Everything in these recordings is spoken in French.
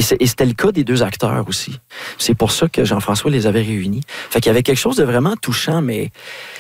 Et c'était le cas des deux acteurs aussi. C'est pour ça que Jean-François les avait réunis. Fait qu'il y avait quelque chose de vraiment touchant, mais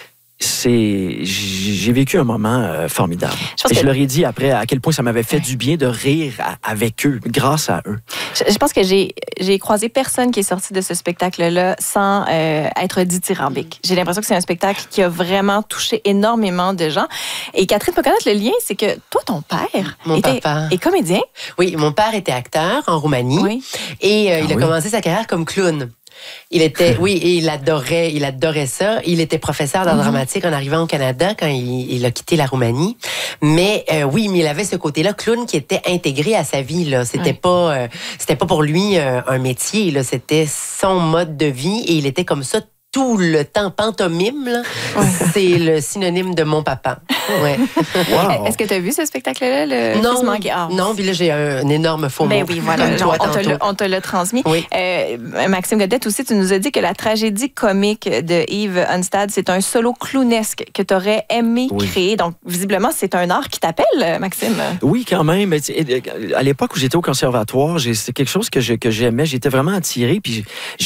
j'ai vécu un moment formidable. Je leur ai dit après à quel point ça m'avait fait du bien de rire avec eux, grâce à eux. Je pense que j'ai croisé personne qui est sorti de ce spectacle-là sans être dithyrambique. J'ai l'impression que c'est un spectacle qui a vraiment touché énormément de gens. Et Catherine peut connaître le lien, c'est que toi, ton père est comédien. Oui, mon père était acteur en Roumanie. Oui. Et il a commencé sa carrière comme clown. Il était, et il adorait ça. Il était professeur d'art dramatique en arrivant au Canada quand il a quitté la Roumanie. Mais mais il avait ce côté-là, clown, qui était intégré à sa vie. Là, c'était pas pour lui un métier. Là, c'était son mode de vie et il était comme ça tout le temps. Pantomime, là, c'est le synonyme de mon papa. Ouais. Wow. Est-ce que tu as vu ce spectacle-là? Non, puis là, j'ai un énorme faux mot. Ben oui, voilà. On te l'a transmis. Oui. Maxime Godette aussi, tu nous as dit que la tragédie comique de Yves Unstad, c'est un solo clownesque que tu aurais aimé créer. Donc, visiblement, c'est un art qui t'appelle, Maxime. Oui, quand même. À l'époque où j'étais au conservatoire, c'est quelque chose que j'aimais. J'étais vraiment attiré. Puis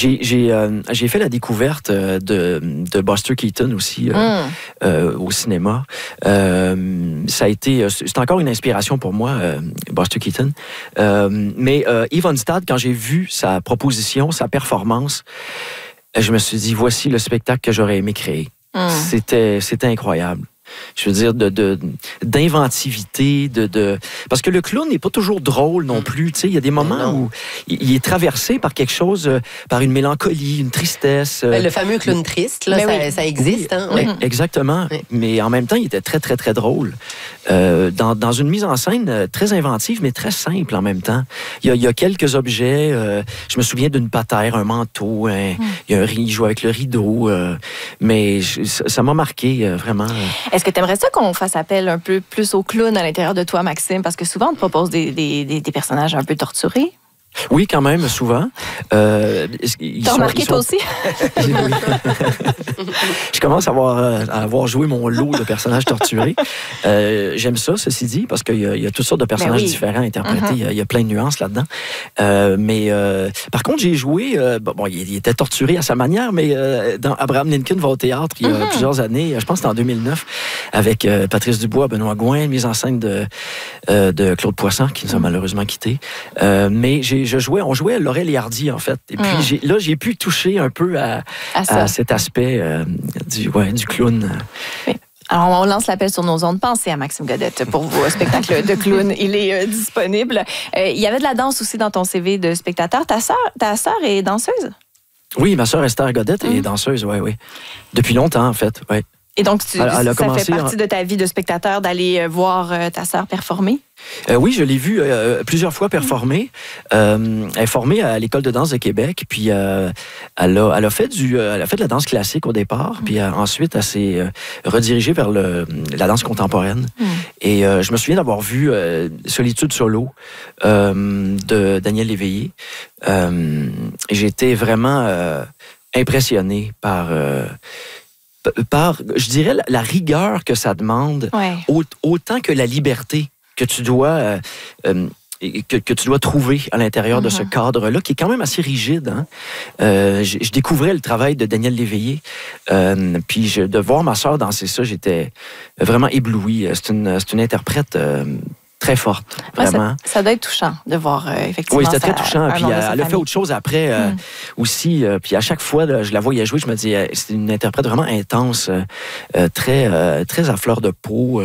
j'ai fait la découverte de Buster Keaton aussi au cinéma. Ça a été, c'est encore une inspiration pour moi, Buster Keaton. Mais Yves Unstad, quand j'ai vu sa proposition, sa performance, je me suis dit, voici le spectacle que j'aurais aimé créer. C'était incroyable. Je veux dire, d'inventivité, parce que le clown n'est pas toujours drôle non plus. Tu sais, il y a des moments où il est traversé par quelque chose, par une mélancolie, une tristesse. Le fameux clown triste, là, ça existe. Hein? Exactement. Oui. Mais en même temps, il était très, très, très drôle. Dans une mise en scène très inventive, mais très simple en même temps. Il y a quelques objets. Je me souviens d'une patère, un manteau. Il joue avec le rideau. Mais ça m'a marqué, vraiment. Est-ce que tu aimerais ça qu'on fasse appel un peu plus au clown à l'intérieur de toi, Maxime? Parce que souvent, on te propose des personnages un peu torturés. Oui, quand même, souvent. T'as remarqué toi aussi? Je commence à avoir joué mon lot de personnages torturés. J'aime ça, ceci dit, parce qu'il y a toutes sortes de personnages différents interprétés. Il y a plein de nuances là-dedans. Par contre, j'ai joué... il était torturé à sa manière, mais dans Abraham Lincoln va au théâtre il y a plusieurs années, je pense que c'était en 2009, avec Patrice Dubois, Benoît Gouin, mise en scène de Claude Poisson, qui nous a malheureusement quittés. Mais on jouait Laurel et Hardy, en fait. Et puis j'ai pu toucher un peu à cet aspect du clown. Oui. Alors, on lance l'appel sur nos ondes. Pensez à Maxime Godette pour vos spectacles de clown. Il est disponible. Il y avait de la danse aussi dans ton CV de spectateur. Ta sœur est danseuse? Oui, ma sœur Esther Godette est danseuse, oui. Depuis longtemps, en fait, oui. Et donc, ça fait partie de ta vie de spectateur d'aller voir ta sœur performer? Oui, je l'ai vue plusieurs fois performer. Elle est formée à l'École de danse de Québec, puis elle a fait de la danse classique au départ, puis ensuite elle s'est redirigée vers la danse contemporaine. Et je me souviens d'avoir vu Solitude solo de Daniel Léveillé. Et j'ai été vraiment impressionné par je dirais, la rigueur que ça demande, autant que la liberté que tu dois trouver à l'intérieur de ce cadre-là, qui est quand même assez rigide. Hein? Je découvrais le travail de Daniel Léveillé, puis de voir ma sœur danser ça, j'étais vraiment ébloui. C'est une interprète très forte, vraiment. Ça doit être touchant de voir, effectivement. Oui, c'était très touchant. Puis elle a fait autre chose après aussi. Puis à chaque fois, là, je la voyais jouer, je me dis, c'est une interprète vraiment intense, très à fleur de peau.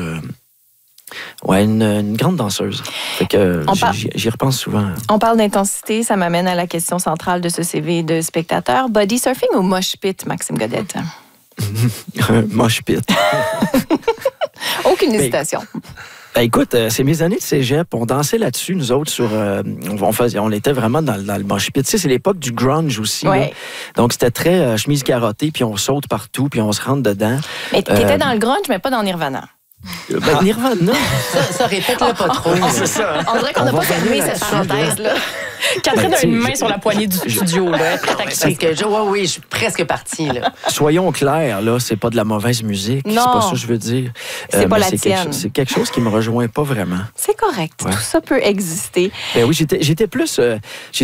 Une grande danseuse. Fait que j'y repense souvent. On parle d'intensité, ça m'amène à la question centrale de ce CV de spectateur. Body surfing ou mosh pit, Maxime Godette? Mosh pit. Aucune hésitation. Écoute, c'est mes années de cégep. On dansait là-dessus, nous autres, on était vraiment dans le mosh pit. Tu sais, c'est l'époque du grunge aussi. Là. Donc, c'était très chemise carottée, puis on saute partout, puis on se rentre dedans. Mais t'étais dans le grunge, mais pas dans Nirvana. Nirvana. Ça répète-le pas trop. C'est ça. On dirait qu'on n'a pas fermé cette parenthèse-là. Catherine a une main sur la poignée du studio. Là. Parce que je suis presque partie. Là. Soyons clairs, là, c'est pas de la mauvaise musique. Non. C'est pas ça que je veux dire. C'est pas la tienne. C'est quelque chose qui me rejoint pas vraiment. C'est correct. Tout ça peut exister. Oui, j'étais plus...